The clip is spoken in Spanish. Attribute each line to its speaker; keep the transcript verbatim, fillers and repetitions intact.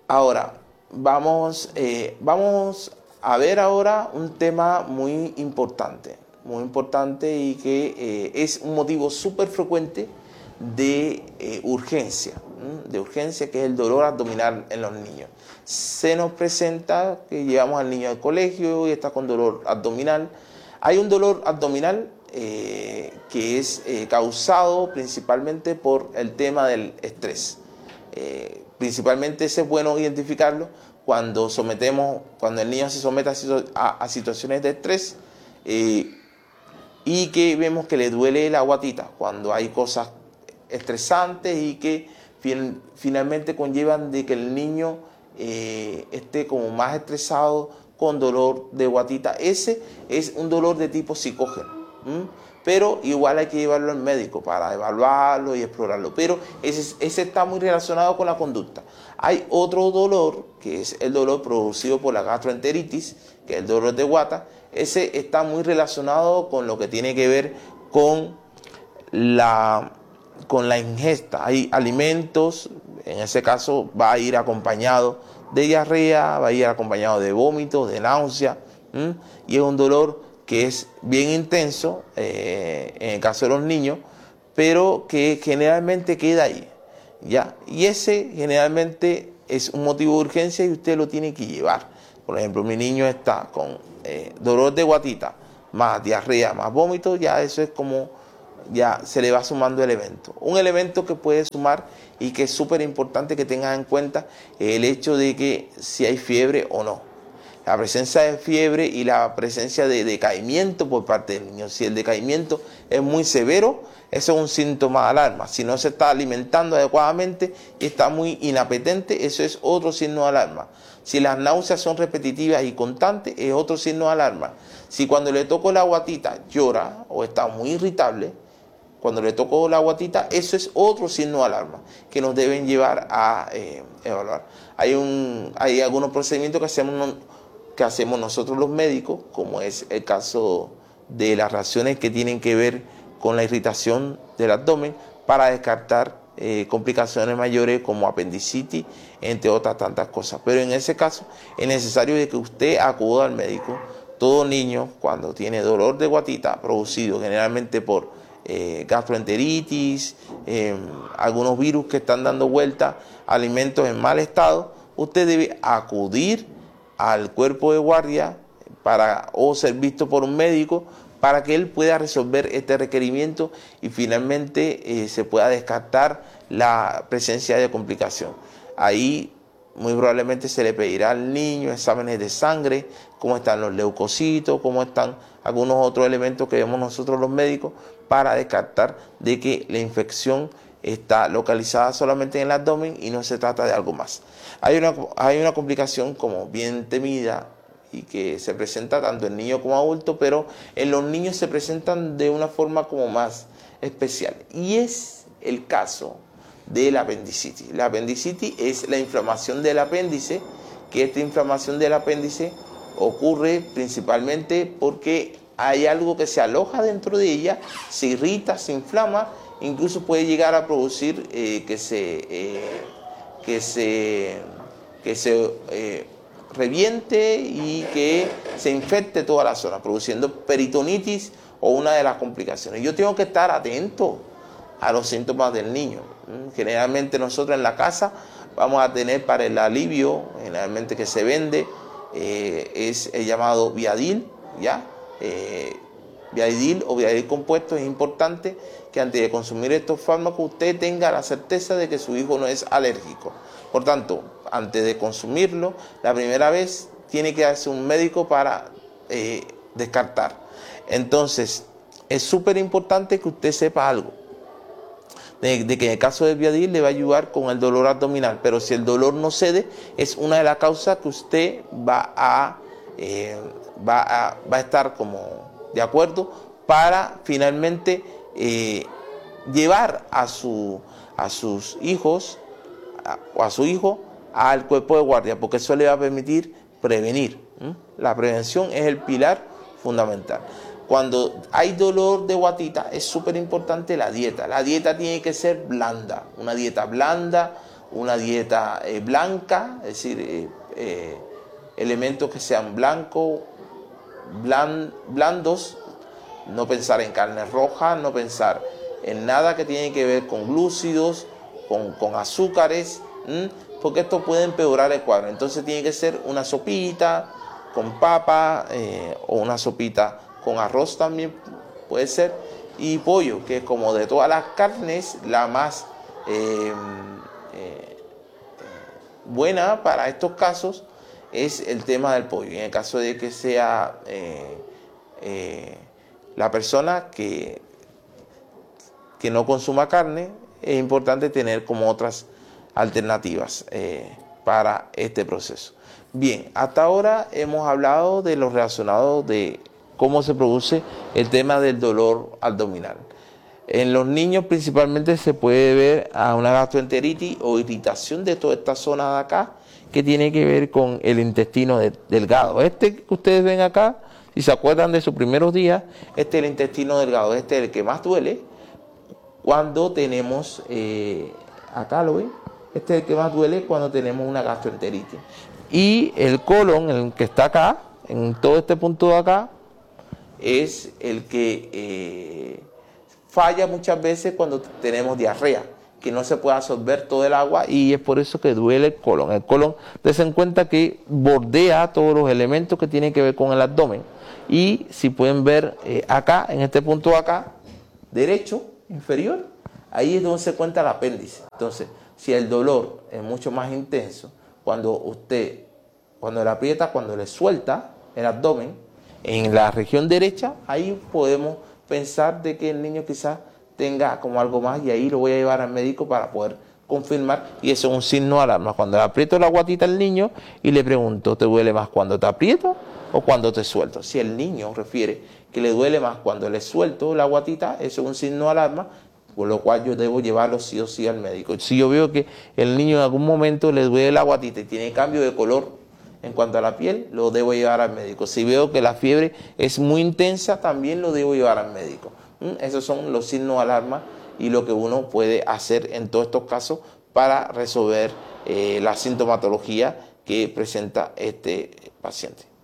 Speaker 1: Ahora, vamos, eh, vamos a ver ahora un tema muy importante, muy importante y que eh, es un motivo súper frecuente de eh, urgencia, ¿m? de urgencia, que es el dolor abdominal en los niños. Se nos presenta que llevamos al niño al colegio y está con dolor abdominal. Hay un dolor abdominal eh, que es eh, causado principalmente por el tema del estrés. Eh, principalmente ese es bueno identificarlo cuando sometemos, cuando el niño se somete a, a, a situaciones de estrés eh, y que vemos que le duele la guatita, cuando hay cosas estresantes y que fin, finalmente conllevan de que el niño eh, esté como más estresado, con dolor de guatita. Ese es un dolor de tipo psicógeno, ¿m? Pero igual hay que llevarlo al médico para evaluarlo y explorarlo, pero ese, ese está muy relacionado con la conducta. Hay otro dolor, que es el dolor producido por la gastroenteritis, que es el dolor de guata. Ese está muy relacionado con lo que tiene que ver con la, con la ingesta. Hay alimentos, en ese caso va a ir acompañado de diarrea, va a ir acompañado de vómitos, de náusea, ¿m? Y es un dolor que es bien intenso eh, en el caso de los niños, pero que generalmente queda ahí, ¿ya? Y ese generalmente es un motivo de urgencia y usted lo tiene que llevar. Por ejemplo, mi niño está con eh, dolor de guatita, más diarrea, más vómito, ya eso es como, ya se le va sumando el evento. Un elemento que puede sumar y que es súper importante que tengan en cuenta es el hecho de que si hay fiebre o no. La presencia de fiebre y la presencia de decaimiento por parte del niño. Si el decaimiento es muy severo, eso es un síntoma de alarma. Si no se está alimentando adecuadamente y está muy inapetente, eso es otro signo de alarma. Si las náuseas son repetitivas y constantes, es otro signo de alarma. Si cuando le toco la guatita llora o está muy irritable, cuando le toco la guatita, eso es otro signo de alarma que nos deben llevar a eh, evaluar. Hay, un, hay algunos procedimientos que hacemos, que hacemos nosotros los médicos, como es el caso de las reacciones que tienen que ver con la irritación del abdomen, para descartar eh, complicaciones mayores como apendicitis, entre otras tantas cosas. Pero en ese caso es necesario de que usted acuda al médico. Todo niño, cuando tiene dolor de guatita producido generalmente por Eh, gastroenteritis, eh, algunos virus que están dando vuelta, alimentos en mal estado, usted debe acudir al cuerpo de guardia para, o ser visto por un médico para que él pueda resolver este requerimiento y finalmente eh, se pueda descartar la presencia de complicación. Ahí muy probablemente se le pedirá al niño exámenes de sangre, cómo están los leucocitos, cómo están algunos otros elementos que vemos nosotros los médicos, para descartar de que la infección está localizada solamente en el abdomen y no se trata de algo más. Hay una, hay una complicación como bien temida y que se presenta tanto en niños como adultos, pero en los niños se presentan de una forma como más especial, y es el caso de la apendicitis. La apendicitis es la inflamación del apéndice, que esta inflamación del apéndice ocurre principalmente porque hay algo que se aloja dentro de ella, se irrita, se inflama, incluso puede llegar a producir eh, que se, eh, que se, que se eh, reviente y que se infecte toda la zona, produciendo peritonitis o una de las complicaciones. Yo tengo que estar atento a los síntomas del niño. Generalmente nosotros en la casa vamos a tener para el alivio, generalmente que se vende, eh, es el llamado Viadil, ¿ya? Eh, Viadil o Viadil compuesto. Es importante que antes de consumir estos fármacos usted tenga la certeza de que su hijo no es alérgico. Por tanto, antes de consumirlo, la primera vez tiene que darse un médico para eh, descartar. Entonces, es súper importante que usted sepa algo. De, de que en el caso del Viadil le va a ayudar con el dolor abdominal, pero si el dolor no cede, es una de las causas que usted va a, eh, va a, va a estar como de acuerdo para finalmente eh, llevar a, su, a sus hijos a, o a su hijo al cuerpo de guardia, porque eso le va a permitir prevenir. ¿Mm? La prevención es el pilar fundamental. Cuando hay dolor de guatita es súper importante la dieta. La dieta tiene que ser blanda, una dieta blanda, una dieta eh, blanca, es decir, eh, eh, elementos que sean blancos, bland, blandos, no pensar en carne roja, no pensar en nada que tiene que ver con glúcidos, con, con azúcares, ¿m? porque esto puede empeorar el cuadro. Entonces tiene que ser una sopita con papa eh, o una sopita con arroz también puede ser, y pollo, que es como de todas las carnes la más eh, eh, buena para estos casos es el tema del pollo. En el caso de que sea eh, eh, la persona que, que no consuma carne, es importante tener como otras alternativas eh, para este proceso. Bien, hasta ahora hemos hablado de lo relacionado de cómo se produce el tema del dolor abdominal. En los niños principalmente se puede ver a una gastroenteritis o irritación de toda esta zona de acá, que tiene que ver con el intestino de, delgado. Este que ustedes ven acá, si se acuerdan de sus primeros días, este es el intestino delgado, este es el que más duele cuando tenemos, eh, acá lo ven, este es el que más duele cuando tenemos una gastroenteritis. Y el colon, el que está acá, en todo este punto de acá, es el que eh, falla muchas veces cuando tenemos diarrea, que no se puede absorber todo el agua y es por eso que duele el colon. El colon, dense en cuenta que bordea todos los elementos que tienen que ver con el abdomen. Y si pueden ver eh, acá, en este punto de acá, derecho, inferior, ahí es donde se cuenta el apéndice. Entonces, si el dolor es mucho más intenso, cuando usted, cuando le aprieta, cuando le suelta el abdomen, en la región derecha, ahí podemos pensar de que el niño quizás tenga como algo más y ahí lo voy a llevar al médico para poder confirmar, y eso es un signo de alarma. Cuando le aprieto la guatita al niño y le pregunto, ¿te duele más cuando te aprieto o cuando te suelto? Si el niño refiere que le duele más cuando le suelto la guatita, eso es un signo de alarma, por lo cual yo debo llevarlo sí o sí al médico. Si yo veo que el niño en algún momento le duele la guatita y tiene cambio de color en cuanto a la piel, lo debo llevar al médico. Si veo que la fiebre es muy intensa, también lo debo llevar al médico. ¿Mm? Esos son los signos de alarma y lo que uno puede hacer en todos estos casos para resolver eh, la sintomatología que presenta este paciente.